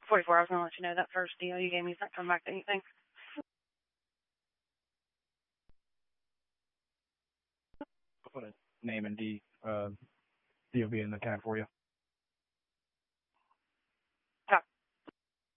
44, I was going to let you know that first deal you gave me is not coming back to anything. I'll put a name and DOB in the tab for you.